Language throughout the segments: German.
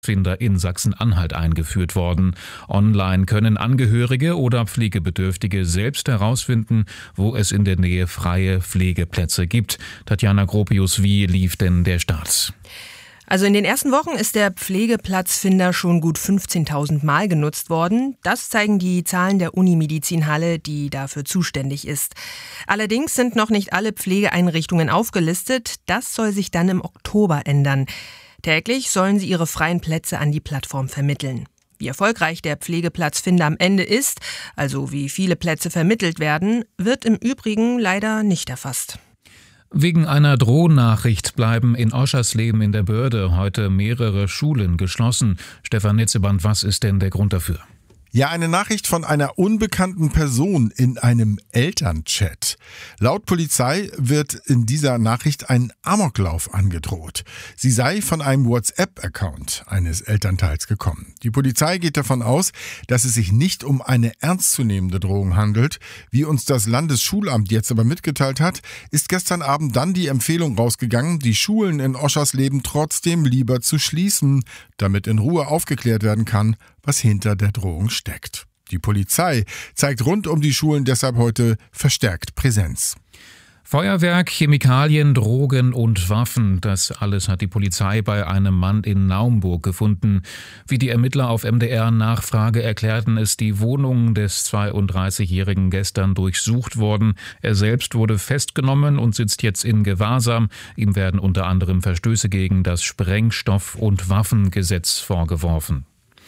Finder in Sachsen-Anhalt eingeführt worden. Online können Angehörige oder Pflegebedürftige selbst herausfinden, wo es in der Nähe freie Pflegeplätze gibt. Tatjana Gropius, wie lief denn der Start? Also in den ersten Wochen ist der Pflegeplatzfinder schon gut 15.000 Mal genutzt worden. Das zeigen die Zahlen der Unimedizinhalle, die dafür zuständig ist. Allerdings sind noch nicht alle Pflegeeinrichtungen aufgelistet. Das soll sich dann im Oktober ändern. Täglich sollen sie ihre freien Plätze an die Plattform vermitteln. Wie erfolgreich der Pflegeplatzfinder am Ende ist, also wie viele Plätze vermittelt werden, wird im Übrigen leider nicht erfasst. Wegen einer Drohnachricht bleiben in Oschersleben in der Börde heute mehrere Schulen geschlossen. Stefan Nitzeband, was ist denn der Grund dafür? Ja, eine Nachricht von einer unbekannten Person in einem Elternchat. Laut Polizei wird in dieser Nachricht ein Amoklauf angedroht. Sie sei von einem WhatsApp-Account eines Elternteils gekommen. Die Polizei geht davon aus, dass es sich nicht um eine ernstzunehmende Drohung handelt. Wie uns das Landesschulamt jetzt aber mitgeteilt hat, ist gestern Abend dann die Empfehlung rausgegangen, die Schulen in Oschersleben trotzdem lieber zu schließen, damit in Ruhe aufgeklärt werden kann, was hinter der Drohung steckt. Die Polizei zeigt rund um die Schulen deshalb heute verstärkt Präsenz. Feuerwerk, Chemikalien, Drogen und Waffen, das alles hat die Polizei bei einem Mann in Naumburg gefunden. Wie die Ermittler auf MDR-Nachfrage erklärten, ist die Wohnung des 32-Jährigen gestern durchsucht worden. Er selbst wurde festgenommen und sitzt jetzt in Gewahrsam. Ihm werden unter anderem Verstöße gegen das Sprengstoff- und Waffengesetz vorgeworfen.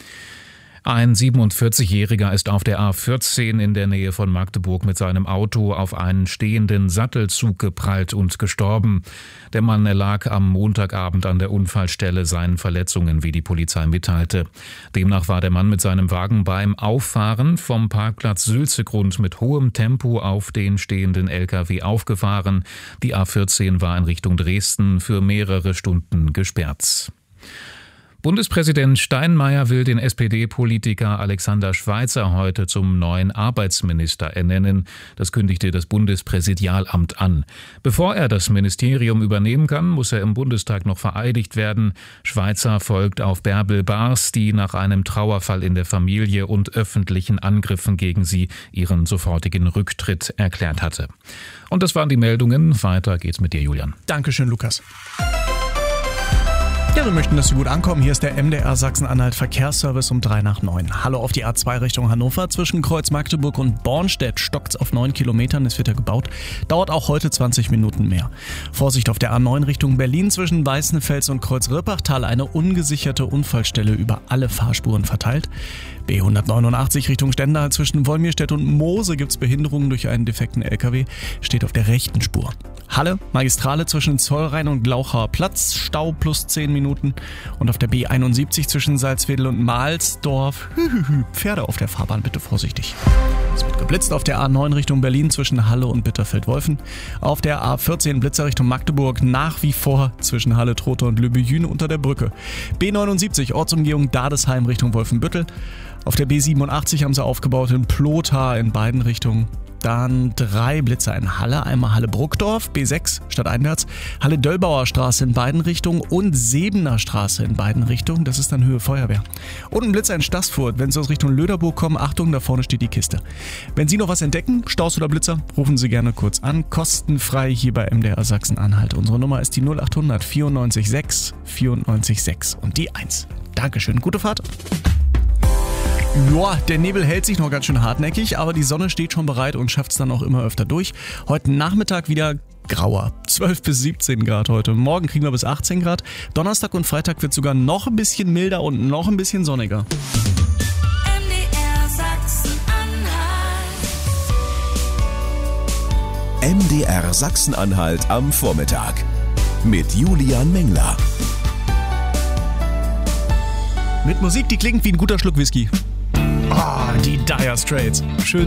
Ein 47-Jähriger ist auf der A14 in der Nähe von Magdeburg mit seinem Auto auf einen stehenden Sattelzug geprallt und gestorben. Der Mann erlag am Montagabend an der Unfallstelle seinen Verletzungen, wie die Polizei mitteilte. Demnach war der Mann mit seinem Wagen beim Auffahren vom Parkplatz Sülzegrund mit hohem Tempo auf den stehenden LKW aufgefahren. Die A14 war in Richtung Dresden für mehrere Stunden gesperrt. Bundespräsident Steinmeier will den SPD-Politiker Alexander Schweitzer heute zum neuen Arbeitsminister ernennen. Das kündigte das Bundespräsidialamt an. Bevor er das Ministerium übernehmen kann, muss er im Bundestag noch vereidigt werden. Schweitzer folgt auf Bärbel Baas, die nach einem Trauerfall in der Familie und öffentlichen Angriffen gegen sie ihren sofortigen Rücktritt erklärt hatte. Und das waren die Meldungen. Weiter geht's mit dir, Julian. Dankeschön, Lukas. Ja, wir möchten, dass Sie gut ankommen. Hier ist der MDR Sachsen-Anhalt Verkehrsservice um 8:03. Hallo auf die A2 Richtung Hannover. Zwischen Kreuz Magdeburg und Bornstedt stockt's auf 9 Kilometern. Es wird ja gebaut. Dauert auch heute 20 Minuten mehr. Vorsicht auf der A9 Richtung Berlin zwischen Weißenfels und Kreuz-Rippachtal. Eine ungesicherte Unfallstelle über alle Fahrspuren verteilt. B189 Richtung Stendal zwischen Wolmirstedt und Moose gibt's Behinderungen durch einen defekten LKW. Steht auf der rechten Spur. Halle, Magistrale zwischen Zollrhein und Glauchauer Platz, Stau plus 10 Minuten. Und auf der B71 zwischen Salzwedel und Mahlsdorf, Pferde auf der Fahrbahn, bitte vorsichtig. Es wird geblitzt auf der A9 Richtung Berlin zwischen Halle und Bitterfeld-Wolfen. Auf der A14 Blitzer Richtung Magdeburg nach wie vor zwischen Halle, Trotha und Lübbe-Jüne unter der Brücke. B79 Ortsumgehung Dadesheim Richtung Wolfenbüttel. Auf der B87 haben sie aufgebaut in Plotha in beiden Richtungen. Dann 3 Blitzer in Halle, einmal Halle-Bruckdorf, B6 Stadteinwärts, Halle-Döllbauer Straße in beiden Richtungen und Sebener Straße in beiden Richtungen, das ist dann Höhe Feuerwehr. Und ein Blitzer in Staßfurt, wenn Sie aus Richtung Löderburg kommen, Achtung, da vorne steht die Kiste. Wenn Sie noch was entdecken, Staus oder Blitzer, rufen Sie gerne kurz an, kostenfrei hier bei MDR Sachsen-Anhalt. Unsere Nummer ist die 0800 94 6 94 6 und die 1. Dankeschön, gute Fahrt. Ja, der Nebel hält sich noch ganz schön hartnäckig, aber die Sonne steht schon bereit und schafft es dann auch immer öfter durch. Heute Nachmittag wieder grauer. 12 bis 17 Grad heute. Morgen kriegen wir bis 18 Grad. Donnerstag und Freitag wird sogar noch ein bisschen milder und noch ein bisschen sonniger. MDR Sachsen-Anhalt am Vormittag mit Julian Mengler. Mit Musik, die klingt wie ein guter Schluck Whisky. Die Dire Straits. Schön.